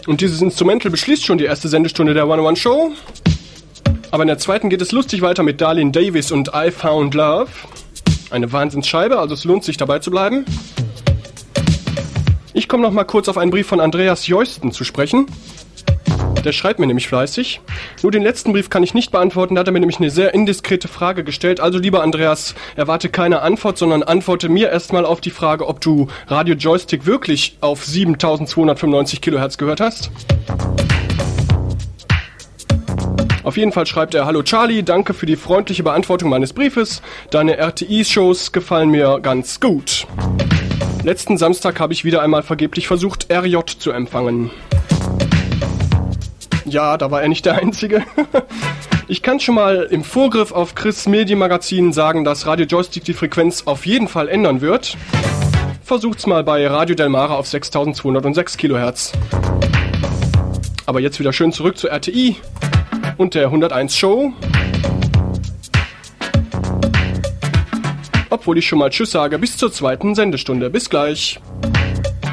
Und dieses Instrumental beschließt schon die erste Sendestunde der 101 Show. Aber in der zweiten geht es lustig weiter mit Darlene Davis und I Found Love. Eine Wahnsinnsscheibe, also es lohnt sich dabei zu bleiben. Ich komme noch mal kurz auf einen Brief von Andreas Jeusten zu sprechen. Der schreibt mir nämlich fleißig. Nur den letzten Brief kann ich nicht beantworten, da hat er mir nämlich eine sehr indiskrete Frage gestellt. Also lieber Andreas, erwarte keine Antwort, sondern antworte mir erstmal auf die Frage, ob du Radio Joystick wirklich auf 7295 Kilohertz gehört hast. Auf jeden Fall schreibt er: Hallo Charlie, danke für die freundliche Beantwortung meines Briefes. Deine RTI-Shows gefallen mir ganz gut. Letzten Samstag habe ich wieder einmal vergeblich versucht, RJ zu empfangen. Ja, da war er nicht der Einzige. Ich kann schon mal im Vorgriff auf Chris Medienmagazin sagen, dass Radio Joystick die Frequenz auf jeden Fall ändern wird. Versucht's mal bei Radio Del Mare auf 6206 Kilohertz. Aber jetzt wieder schön zurück zur RTI und der 101 Show. Obwohl ich schon mal Tschüss sage, bis zur zweiten Sendestunde. Bis gleich.